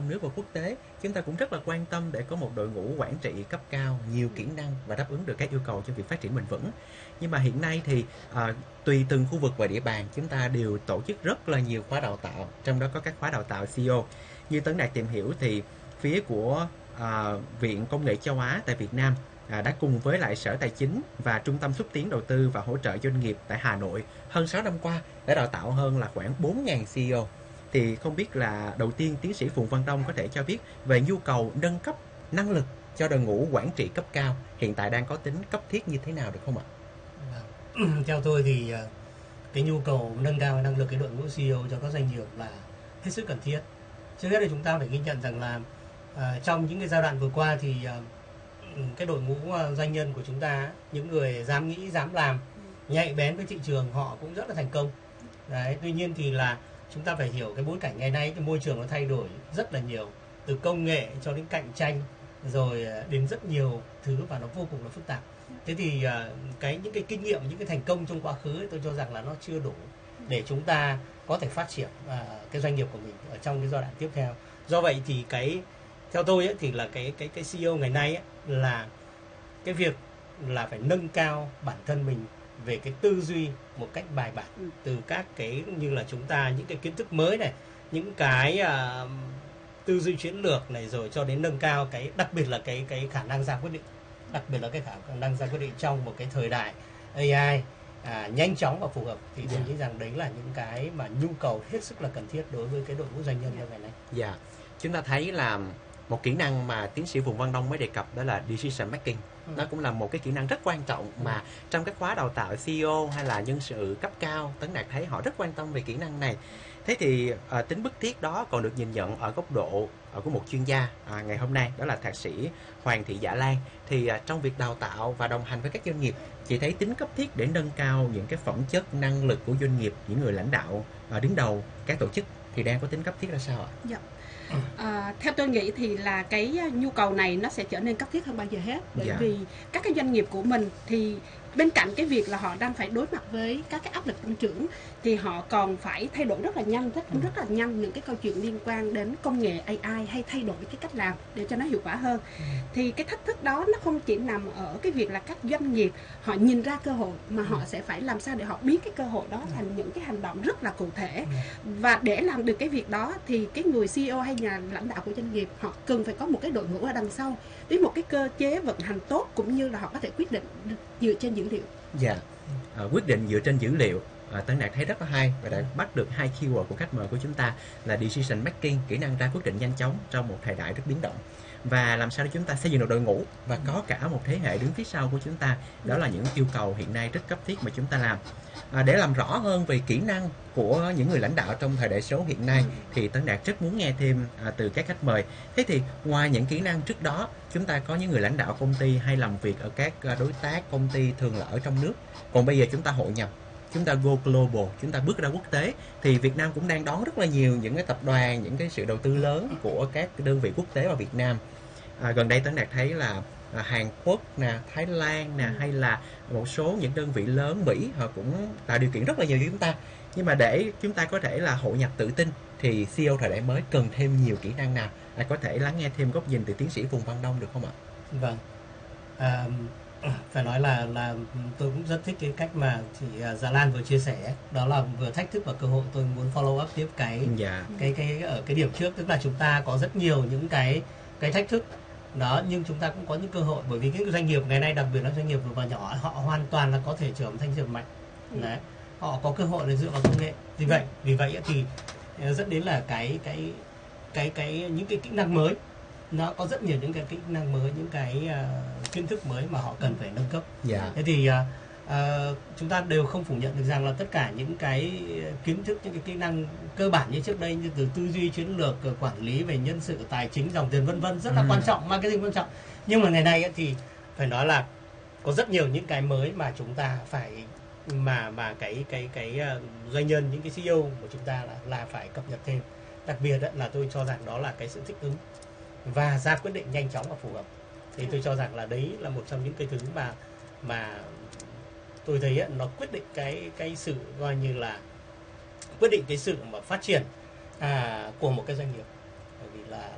trong nước và quốc tế, chúng ta cũng rất là quan tâm để có một đội ngũ quản trị cấp cao, nhiều kỹ năng và đáp ứng được các yêu cầu cho việc phát triển bền vững. Nhưng mà hiện nay thì tùy từng khu vực và địa bàn, chúng ta đều tổ chức rất là nhiều khóa đào tạo, trong đó có các khóa đào tạo CEO. Như Tấn Đạt tìm hiểu thì phía của Viện Công nghệ Châu Á tại Việt Nam đã cùng với lại Sở Tài chính và Trung tâm xúc tiến đầu tư và hỗ trợ doanh nghiệp tại Hà Nội hơn 6 năm qua đã đào tạo hơn là khoảng 4.000 CEO. Thì không biết là đầu tiên tiến sĩ Phùng Văn Đông có thể cho biết về nhu cầu nâng cấp năng lực cho đội ngũ quản trị cấp cao hiện tại đang có tính cấp thiết như thế nào được không ạ? Theo tôi thì cái nhu cầu nâng cao năng lực cái đội ngũ CEO cho các doanh nghiệp là hết sức cần thiết. Trước hết là chúng ta phải ghi nhận rằng là trong những cái giai đoạn vừa qua thì cái đội ngũ doanh nhân của chúng ta, những người dám nghĩ, dám làm, nhạy bén với thị trường, họ cũng rất là thành công. Đấy, tuy nhiên thì là chúng ta phải hiểu cái bối cảnh ngày nay, cái môi trường nó thay đổi rất là nhiều, từ công nghệ cho đến cạnh tranh, rồi đến rất nhiều thứ và nó vô cùng là phức tạp. Thế thì những cái kinh nghiệm, những cái thành công trong quá khứ ấy, tôi cho rằng là nó chưa đủ để chúng ta có thể phát triển cái doanh nghiệp của mình ở trong cái giai đoạn tiếp theo. Do vậy thì theo tôi ấy, thì là cái CEO ngày nay ấy, là cái việc là phải nâng cao bản thân mình về cái tư duy một cách bài bản, từ các cái như là chúng ta những cái kiến thức mới này, những cái tư duy chiến lược này, rồi cho đến nâng cao cái đặc biệt là cái khả năng ra quyết định, đặc biệt là cái khả năng ra quyết định trong một cái thời đại AI nhanh chóng và phù hợp. Thì tôi nghĩ rằng đấy là những cái mà nhu cầu hết sức là cần thiết đối với cái đội ngũ doanh nhân như ngày nay. Dạ, chúng ta thấy là một kỹ năng mà tiến sĩ Phùng Văn Đông mới đề cập đó là decision making. Nó cũng là một cái kỹ năng rất quan trọng mà trong các khóa đào tạo CEO hay là nhân sự cấp cao, Tấn Đạt thấy họ rất quan tâm về kỹ năng này. Thế thì tính bức thiết đó còn được nhìn nhận ở góc độ của một chuyên gia ngày hôm nay, đó là thạc sĩ Hoàng Thị Dạ Lan. Thì trong việc đào tạo và đồng hành với các doanh nghiệp, chị thấy tính cấp thiết để nâng cao những cái phẩm chất, năng lực của doanh nghiệp, những người lãnh đạo đứng đầu các tổ chức thì đang có tính cấp thiết ra sao ạ? Dạ. Theo tôi nghĩ thì là cái nhu cầu này nó sẽ trở nên cấp thiết hơn bao giờ hết, bởi vì các cái doanh nghiệp của mình thì bên cạnh cái việc là họ đang phải đối mặt với các cái áp lực tăng trưởng thì họ còn phải thay đổi rất là nhanh, rất là nhanh những cái câu chuyện liên quan đến công nghệ AI hay thay đổi cái cách làm để cho nó hiệu quả hơn. Thì cái thách thức đó nó không chỉ nằm ở cái việc là các doanh nghiệp họ nhìn ra cơ hội, mà họ sẽ phải làm sao để họ biến cái cơ hội đó thành những cái hành động rất là cụ thể. Và để làm được cái việc đó thì cái người CEO hay nhà lãnh đạo của doanh nghiệp họ cần phải có một cái đội ngũ ở đằng sau với một cái cơ chế vận hành tốt, cũng như là họ có thể quyết định dựa trên dữ liệu. Quyết định dựa trên dữ liệu. Tấn Đạt thấy rất là hay và đã bắt được hai keyword của khách mời của chúng ta là decision making, kỹ năng ra quyết định nhanh chóng trong một thời đại rất biến động, và làm sao để chúng ta xây dựng được đội ngũ và có cả một thế hệ đứng phía sau của chúng ta. Đó là những yêu cầu hiện nay rất cấp thiết mà chúng ta làm. Để làm rõ hơn về kỹ năng của những người lãnh đạo trong thời đại số hiện nay thì Tấn Đạt rất muốn nghe thêm từ các khách mời. Thế thì ngoài những kỹ năng trước đó, chúng ta có những người lãnh đạo công ty hay làm việc ở các đối tác công ty thường là ở trong nước, còn bây giờ chúng ta hội nhập, chúng ta go global, chúng ta bước ra quốc tế, thì Việt Nam cũng đang đón rất là nhiều những cái tập đoàn, những cái sự đầu tư lớn của các đơn vị quốc tế vào Việt Nam. Gần đây Tấn Đạt thấy là Hàn Quốc nè, Thái Lan nè, hay là một số những đơn vị lớn Mỹ, họ cũng tạo điều kiện rất là nhiều cho chúng ta. Nhưng mà để chúng ta có thể là hội nhập tự tin thì CEO thời đại mới cần thêm nhiều kỹ năng nào? Có thể lắng nghe thêm góc nhìn từ tiến sĩ Phùng Văn Đông được không ạ? Vâng. Phải nói là tôi cũng rất thích cái cách mà chị Dạ Lan vừa chia sẻ, đó là vừa thách thức và cơ hội. Tôi muốn follow up tiếp cái ở cái điểm trước, tức là chúng ta có rất nhiều những cái thách thức đó, nhưng chúng ta cũng có những cơ hội, bởi vì cái doanh nghiệp ngày nay, đặc biệt là doanh nghiệp vừa và nhỏ, họ hoàn toàn là có thể trở thành doanh nghiệp mạnh. Đấy, họ có cơ hội để dựa vào công nghệ. Vì vậy thì dẫn đến là những cái kỹ năng mới, nó có rất nhiều những cái kỹ năng mới, những cái kiến thức mới mà họ cần phải nâng cấp. Thế thì chúng ta đều không phủ nhận được rằng là tất cả những cái kiến thức, những cái kỹ năng cơ bản như trước đây, như từ tư duy chiến lược, quản lý về nhân sự, tài chính, dòng tiền vân vân, rất là quan trọng, marketing quan trọng. Nhưng mà ngày nay thì phải nói là có rất nhiều những cái mới mà chúng ta phải mà cái doanh nhân, những cái CEO của chúng ta là phải cập nhật thêm. Đặc biệt là tôi cho rằng đó là cái sự thích ứng và ra quyết định nhanh chóng và phù hợp. Thì tôi cho rằng là đấy là một trong những cái thứ mà tôi thấy nó quyết định cái sự, coi như là quyết định cái sự mà phát triển của một cái doanh nghiệp. Bởi vì là